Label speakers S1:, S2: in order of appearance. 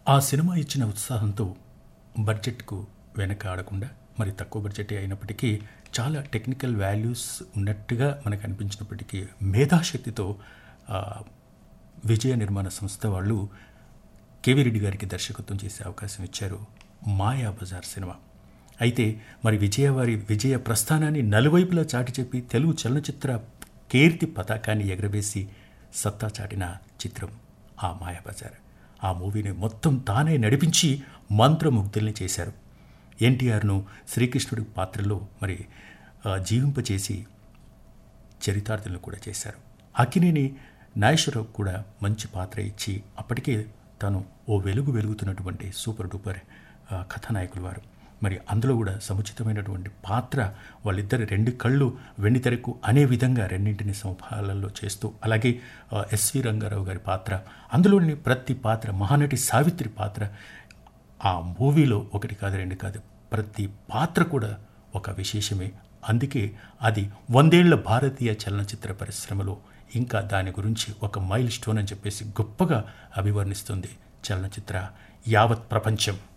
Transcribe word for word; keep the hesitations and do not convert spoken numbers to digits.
S1: ఆ సినిమా ఇచ్చిన ఉత్సాహంతో బడ్జెట్కు వెనక ఆడకుండా, మరి తక్కువ బడ్జెటే అయినప్పటికీ చాలా టెక్నికల్ వాల్యూస్ ఉన్నట్టుగా మనకు అనిపించినప్పటికీ మేధాశక్తితో ఆ, విజయ నిర్మాణ సంస్థ వాళ్ళు కేవీ రెడ్డి గారికి దర్శకత్వం చేసే అవకాశం ఇచ్చారు మాయాబజార్ సినిమా. అయితే మరి విజయ వారి విజయ ప్రస్థానాన్ని నలువైపులా చాటి చెప్పి తెలుగు చలనచిత్ర కీర్తి పతాకాన్ని ఎగరవేసి సత్తా చాటిన చిత్రం ఆ మాయాబజార్. ఆ మూవీని మొత్తం తానే నడిపించి మంత్రముగ్ధుల్ని చేశారు. ఎన్టీఆర్ను శ్రీకృష్ణుడి పాత్రలో మరి ఆ, జీవింపచేసి చరితార్థులను కూడా చేశారు. అక్కినేని నాగేశ్వరరావు కూడా మంచి పాత్ర ఇచ్చి అప్పటికే తాను ఓ వెలుగు వెలుగుతున్నటువంటి సూపర్ డూపర్ ఆ, కథానాయకులు వారు. మరి అందులో కూడా సముచితమైనటువంటి పాత్ర, వాళ్ళిద్దరి రెండు కళ్ళు వెండితెరకు అనే విధంగా రెండింటిని సమపాలనలో చేస్తూ, అలాగే ఆ, ఎస్వి రంగారావు గారి పాత్ర, అందులోని ప్రతి పాత్ర, మహానటి సావిత్రి పాత్ర, ఆ మూవీలో ఒకటి కాదు రెండు కాదు ప్రతి పాత్ర కూడా ఒక విశేషమే. అందుకే అది వందేళ్ల భారతీయ చలనచిత్ర పరిశ్రమలో ఇంకా దాని గురించి ఒక మైల్ స్టోన్ అని చెప్పేసి గొప్పగా అభివర్ణిస్తుంది చలనచిత్ర యావత్ ప్రపంచం.